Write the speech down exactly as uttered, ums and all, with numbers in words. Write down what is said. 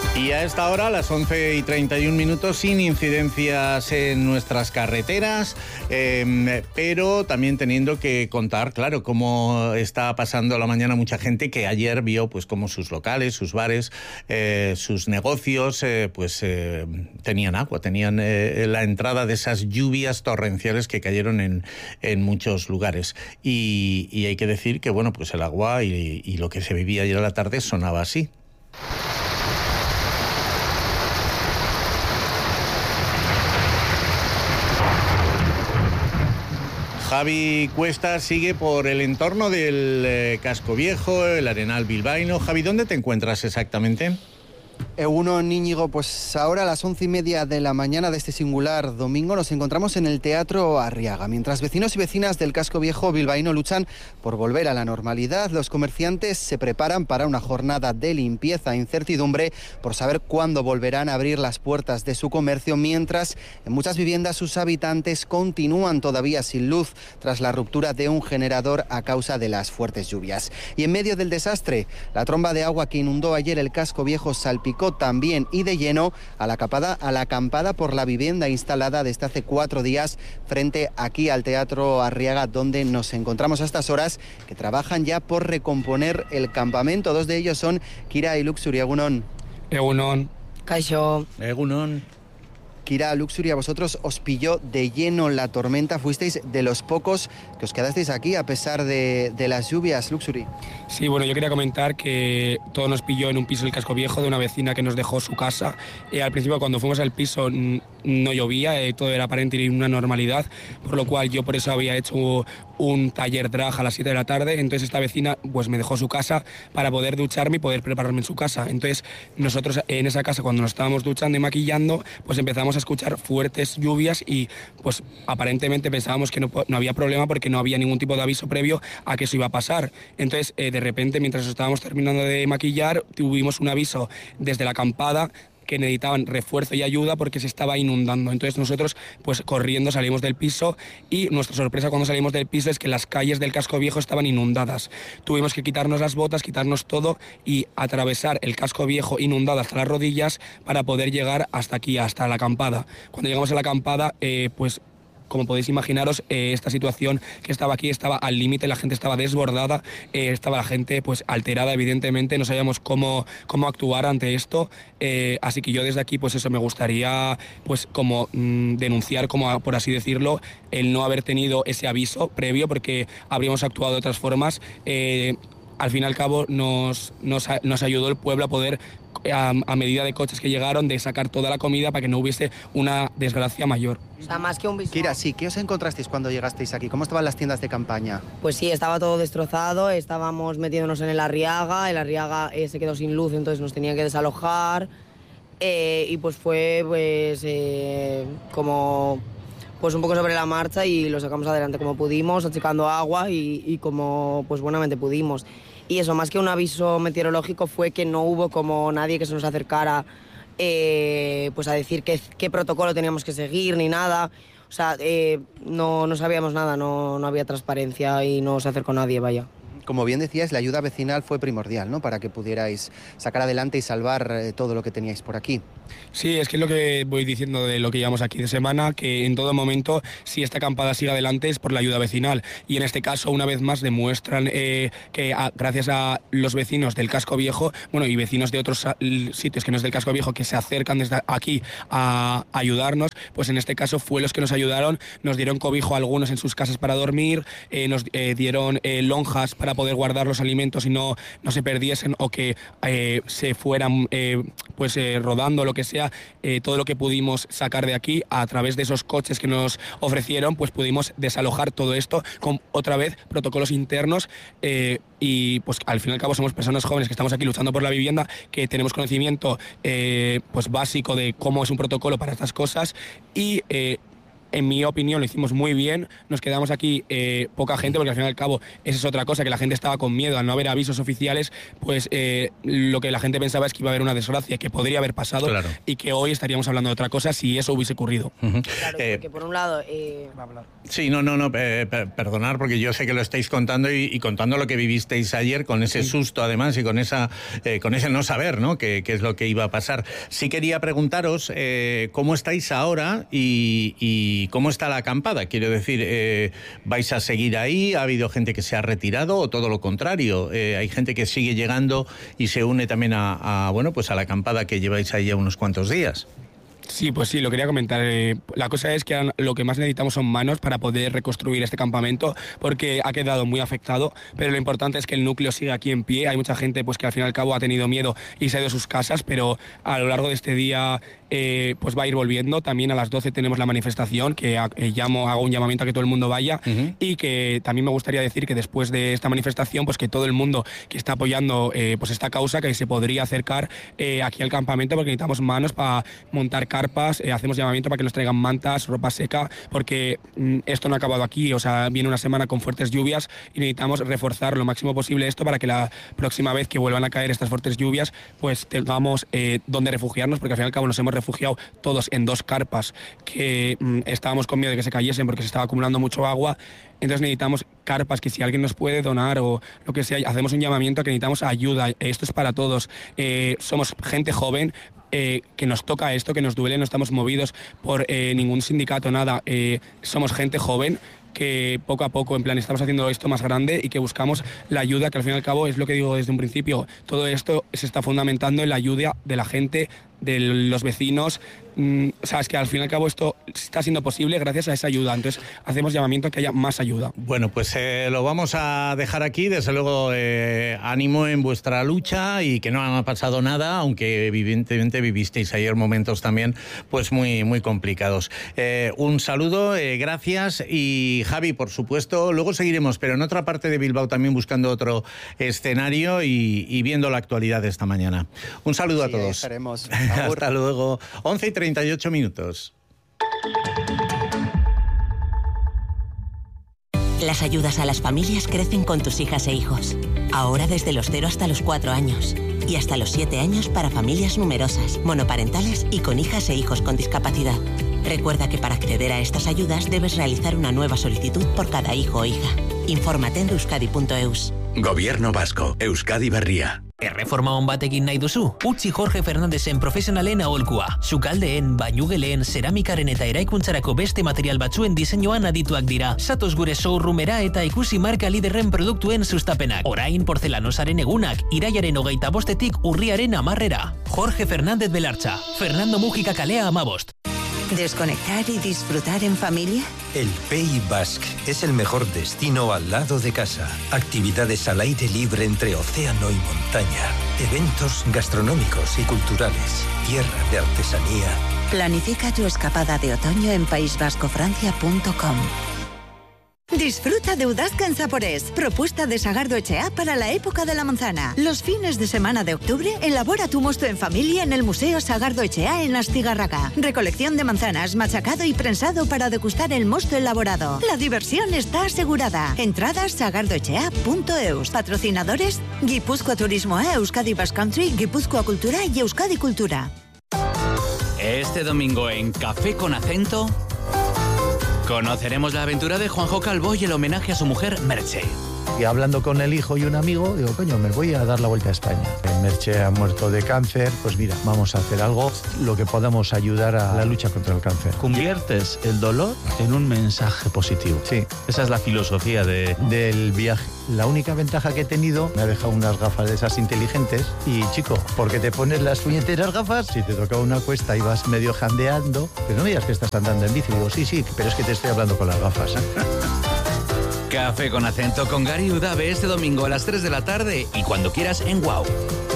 Y a esta hora, a las once y treinta y un minutos, sin incidencias en nuestras carreteras, eh, pero también teniendo que contar, claro, cómo está pasando la mañana mucha gente que ayer vio pues cómo sus locales, sus bares, eh, sus negocios, eh, pues eh, tenían agua, tenían eh, la entrada de esas lluvias torrenciales que cayeron en, en muchos lugares. Y, y hay que decir que, bueno, pues el agua y, y lo que se vivía ayer a la tarde sonaba así. Javi Cuesta sigue por el entorno del eh, Casco Viejo, el Arenal bilbaíno. Javi, ¿dónde te encuentras exactamente? Uno, Íñigo, pues ahora a las once y media de la mañana de este singular domingo nos encontramos en el Teatro Arriaga. Mientras vecinos y vecinas del Casco Viejo bilbaíno luchan por volver a la normalidad, los comerciantes se preparan para una jornada de limpieza e incertidumbre por saber cuándo volverán a abrir las puertas de su comercio, mientras en muchas viviendas sus habitantes continúan todavía sin luz tras la ruptura de un generador a causa de las fuertes lluvias. Y en medio del desastre, la tromba de agua que inundó ayer el Casco Viejo salpicó también y de lleno a la acampada, a la acampada por la vivienda instalada desde hace cuatro días frente aquí al Teatro Arriaga, donde nos encontramos a estas horas, que trabajan ya por recomponer el campamento. Dos de ellos son Kira y Luxury. Egunon. Egunon. Kaixo. Egunon. Kira, Luxury, a vosotros os pilló de lleno la tormenta. Fuisteis de los pocos que os quedasteis aquí a pesar de, de las lluvias, Luxury. Sí, bueno, yo quería comentar que todo nos pilló en un piso del Casco Viejo de una vecina que nos dejó su casa. Eh, al principio, cuando fuimos al piso, no llovía, eh, todo era aparente y una normalidad, por lo cual yo por eso había hecho un taller drag a las siete de la tarde. Entonces esta vecina pues me dejó su casa para poder ducharme y poder prepararme en su casa. Entonces nosotros en esa casa, cuando nos estábamos duchando y maquillando, pues empezamos a escuchar fuertes lluvias y pues aparentemente pensábamos que no, no había problema porque no había ningún tipo de aviso previo a que eso iba a pasar. Entonces eh, de repente, mientras estábamos terminando de maquillar, tuvimos un aviso desde la acampada que necesitaban refuerzo y ayuda porque se estaba inundando. Entonces nosotros pues corriendo salimos del piso y nuestra sorpresa cuando salimos del piso es que las calles del Casco Viejo estaban inundadas. Tuvimos que quitarnos las botas, quitarnos todo y atravesar el Casco Viejo inundado hasta las rodillas para poder llegar hasta aquí, hasta la acampada. Cuando llegamos a la acampada, eh, pues como podéis imaginaros, eh, esta situación que estaba aquí estaba al límite, la gente estaba desbordada, eh, estaba la gente pues alterada, evidentemente, no sabíamos cómo, cómo actuar ante esto, eh, así que yo desde aquí pues eso me gustaría pues como mmm, denunciar, como por así decirlo, el no haber tenido ese aviso previo porque habríamos actuado de otras formas. Eh, al fin y al cabo nos, nos, nos ayudó el pueblo a poder, a, a medida de coches que llegaron, de sacar toda la comida para que no hubiese una desgracia mayor. O sea, más que un visual. Kira, sí, ¿qué os encontrasteis cuando llegasteis aquí? ¿Cómo estaban las tiendas de campaña? Pues sí, estaba todo destrozado, estábamos metiéndonos en el Arriaga, el Arriaga eh, se quedó sin luz, entonces nos tenían que desalojar, eh, y pues fue pues eh, como pues un poco sobre la marcha y lo sacamos adelante como pudimos, achicando agua y, y como pues buenamente pudimos. Y eso, más que un aviso meteorológico, fue que no hubo como nadie que se nos acercara eh, pues a decir qué, qué protocolo teníamos que seguir ni nada. O sea, eh, no, no sabíamos nada, no, no había transparencia y no se acercó nadie, vaya. Como bien decías, la ayuda vecinal fue primordial, ¿no?, para que pudierais sacar adelante y salvar eh, todo lo que teníais por aquí. Sí, es que es lo que voy diciendo de lo que llevamos aquí de semana, que en todo momento, si esta acampada sigue adelante, es por la ayuda vecinal. Y en este caso, una vez más, demuestran eh, que a, gracias a los vecinos del Casco Viejo, bueno, y vecinos de otros sitios que no es del Casco Viejo, que se acercan desde aquí a, a ayudarnos, pues en este caso fue los que nos ayudaron, nos dieron cobijo a algunos en sus casas para dormir, eh, nos eh, dieron eh, lonjas para poder guardar los alimentos y no, no se perdiesen o que eh, se fueran eh, pues eh, rodando, lo que sea, eh, todo lo que pudimos sacar de aquí a través de esos coches que nos ofrecieron, pues pudimos desalojar todo esto con otra vez protocolos internos, eh, y pues al fin y al cabo somos personas jóvenes que estamos aquí luchando por la vivienda, que tenemos conocimiento eh, pues básico de cómo es un protocolo para estas cosas y eh, en mi opinión lo hicimos muy bien, nos quedamos aquí eh, poca gente, porque al fin y al cabo esa es otra cosa, que la gente estaba con miedo al no haber avisos oficiales, pues eh, lo que la gente pensaba es que iba a haber una desgracia, que podría haber pasado, claro, y que hoy estaríamos hablando de otra cosa si eso hubiese ocurrido. Uh-huh. Claro, eh, porque por un lado... Eh... Sí, no, no, no, eh, perdonar, porque yo sé que lo estáis contando y, y contando lo que vivisteis ayer, con ese sí. susto además y con esa eh, con ese no saber, ¿no?, qué es lo que iba a pasar. Sí quería preguntaros eh, cómo estáis ahora y, y cómo está la acampada. Quiero decir, eh, ¿vais a seguir ahí? ¿Ha habido gente que se ha retirado o todo lo contrario? Eh, ¿Hay gente que sigue llegando y se une también a, a, bueno, pues a la acampada que lleváis ahí ya unos cuantos días? Sí, pues sí, lo quería comentar. Eh, la cosa es que lo que más necesitamos son manos para poder reconstruir este campamento, porque ha quedado muy afectado, pero lo importante es que el núcleo siga aquí en pie. Hay mucha gente pues que al fin y al cabo ha tenido miedo y se ha ido a sus casas, pero a lo largo de este día eh, pues va a ir volviendo. También a las doce tenemos la manifestación, que eh, llamo, hago un llamamiento a que todo el mundo vaya, uh-huh. y que también me gustaría decir que después de esta manifestación, pues que todo el mundo que está apoyando eh, pues esta causa, que se podría acercar eh, aquí al campamento, porque necesitamos manos para montar carpas, eh, hacemos llamamiento para que nos traigan mantas, ropa seca, porque mm, esto no ha acabado aquí, o sea, viene una semana con fuertes lluvias y necesitamos reforzar lo máximo posible esto para que la próxima vez que vuelvan a caer estas fuertes lluvias, pues tengamos eh, donde refugiarnos, porque al fin y al cabo nos hemos refugiado todos en dos carpas que mm, estábamos con miedo de que se cayesen porque se estaba acumulando mucho agua. Entonces necesitamos carpas, que si alguien nos puede donar o lo que sea, hacemos un llamamiento a que necesitamos ayuda. Esto es para todos. Eh, somos gente joven, eh, que nos toca esto, que nos duele, no estamos movidos por eh, ningún sindicato, nada. Eh, somos gente joven que poco a poco, en plan, estamos haciendo esto más grande y que buscamos la ayuda, que al fin y al cabo es lo que digo desde un principio. Todo esto se está fundamentando en la ayuda de la gente, de los vecinos. Mm, o sea, es que al fin y al cabo esto está siendo posible gracias a esa ayuda. Entonces hacemos llamamiento a que haya más ayuda. Bueno, pues eh, lo vamos a dejar aquí. Desde luego, eh, ánimo en vuestra lucha y que no ha pasado nada, aunque evidentemente vivisteis ayer momentos también pues muy, muy complicados. Eh, un saludo, eh, gracias. Y Javi, por supuesto, luego seguiremos, pero en otra parte de Bilbao también buscando otro escenario y, y viendo la actualidad de esta mañana. Un saludo sí, a todos. Estaremos. Hasta luego. once y treinta y ocho minutos. Las ayudas a las familias crecen con tus hijas e hijos. Ahora desde los cero hasta los cuatro años. Y hasta los siete años para familias numerosas, monoparentales y con hijas e hijos con discapacidad. Recuerda que para acceder a estas ayudas debes realizar una nueva solicitud por cada hijo o hija. Infórmate en euskadi punto eus. Gobierno Vasco, Euskadi Berria. Erreforma on batekin nahi duzu? Utzi Jorge Fernandezen profesionalen aholkua. Sukaldeen, bainugeleen, zeramikaren eta eraikuntzarako beste material batzuen diseinuan adituak dira. Zatoz gure showroomera eta ikusi marka liderren produktuen sustapenak. Orain porcelanosaren egunak, iraiaren hogeita bostetik urriaren amarrera. Jorge Fernández Belartza, Fernando Mújica kalea amabost. ¿Desconectar y disfrutar en familia? El Pays Basque es el mejor destino al lado de casa. Actividades al aire libre entre océano y montaña. Eventos gastronómicos y culturales. Tierra de artesanía. Planifica tu escapada de otoño en país vasco francia punto com. Disfruta de Udazka en Zaporés, propuesta de Sagardo Echea para la época de la manzana. Los fines de semana de octubre, elabora tu mosto en familia en el Museo Sagardo Echea en Astigarraga. Recolección de manzanas, machacado y prensado para degustar el mosto elaborado. La diversión está asegurada. Entradas sagardo echea punto eus. Patrocinadores: Guipúzcoa Turismo A, Euskadi Basque Country, Guipúzcoa Cultura y Euskadi Cultura. Este domingo en Café con Acento conoceremos la aventura de Juanjo Calvo y el homenaje a su mujer, Merche. Y hablando con el hijo y un amigo, digo, coño, me voy a dar la vuelta a España. Merche ha muerto de cáncer, pues mira, vamos a hacer algo, lo que podamos ayudar a la lucha contra el cáncer. Conviertes el dolor en un mensaje positivo. Sí. Esa es la filosofía de... del viaje. La única ventaja que he tenido, me ha dejado unas gafas de esas inteligentes y, chico, porque te pones las puñeteras gafas, si te toca una cuesta y vas medio jandeando, pero no me digas que estás andando en bici. Digo, sí, sí, pero es que te estoy hablando con las gafas. Café con Acento con Gary Udave este domingo a las tres de la tarde y cuando quieras en Wow.